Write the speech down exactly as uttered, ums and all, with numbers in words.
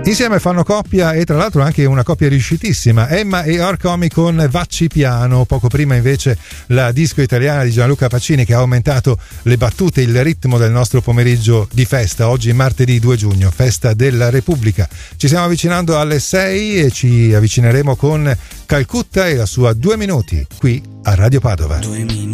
Insieme fanno coppia, e tra l'altro anche una coppia riuscitissima, Emma e Orcomi con Vacci Piano. Poco prima invece la disco italiana di Gianluca Pacini, che ha aumentato le battute, il ritmo del nostro pomeriggio di festa. Oggi martedì due giugno, festa della Repubblica. Ci stiamo avvicinando alle sei e ci avvicineremo con Calcutta e la sua Due Minuti qui a Radio Padova.